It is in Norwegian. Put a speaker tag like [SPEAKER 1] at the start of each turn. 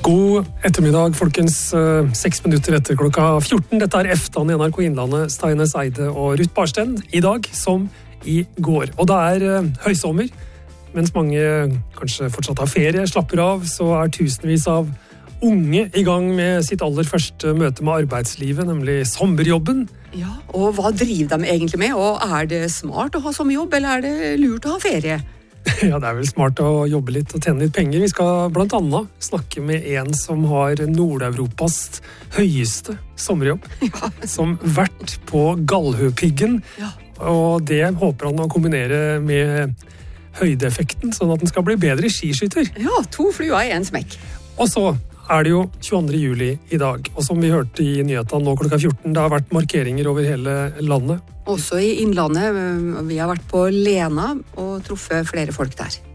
[SPEAKER 1] God ettermiddag, folkens. 6 minutter etter klokka 14. Dette Eftan i NRK Innlandet, Steines Eide og Ruth Barsten. I dag som i går. Og det høysommer. Mens mange kanskje fortsatt har ferie, slapper av, så tusenvis av unge i gang med sitt aller første møte med arbeidslivet, nemlig sommerjobben.
[SPEAKER 2] Ja, og hva driver de egentlig med? Og det smart å ha sommerjobb, eller det lurt å ha ferie?
[SPEAKER 1] Ja, det vel smart å jobbe litt og tjene litt penger. Vi skal blant annet snakke med en som har Nord-Europas høyeste sommerjobb.
[SPEAKER 2] Ja.
[SPEAKER 1] Som vært på Galdhøpiggen.
[SPEAKER 2] Ja.
[SPEAKER 1] Og det håper han å kombinere med høydeeffekten, sånn at den skal bli bedre skiskytter.
[SPEAKER 2] Ja, 2 fluer i en smekk.
[SPEAKER 1] Og så det jo 22. juli i dag, og som vi hørte i nyhetene nå klokka 14, det har vært markeringer over hele landet.
[SPEAKER 2] Også i Innlandet. Vi har vært på Lena og truffet flere folk der.